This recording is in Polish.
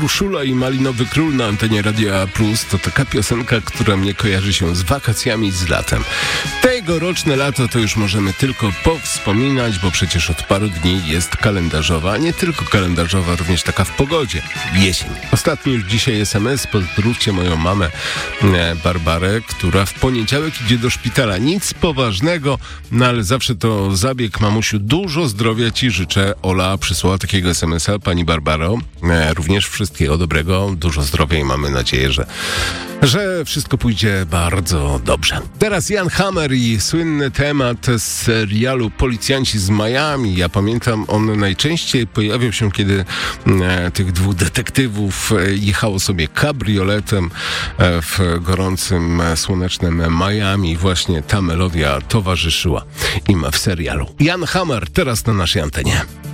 Urszula i Malinowy Król na antenie Radia Plus to taka piosenka, która mnie kojarzy się z wakacjami i z latem. Tegoroczne lato to już możemy tylko powspominać, bo przecież od paru dni jest kalendarzowa, a nie tylko kalendarzowa, również taka w pogodzie. Jesień. Ostatni już dzisiaj SMS, pozdrówcie moją mamę Barbarę, która w poniedziałek idzie do szpitala. Nic poważnego, no ale zawsze to zabieg, mamusiu. Dużo zdrowia ci życzę. Ola przysłała takiego SMS-a, pani Barbaro. Również wszystkiego dobrego, dużo zdrowia i mamy nadzieję, że wszystko pójdzie bardzo dobrze. Teraz Jan Hammer i słynny temat z serialu Policjanci z Miami. Ja pamiętam, on najczęściej pojawiał się, kiedy tych dwóch detektywów jechało sobie kabrioletem w gorącym, słonecznym Miami. Właśnie ta melodia towarzyszyła im w serialu. Jan Hammer teraz na naszej antenie.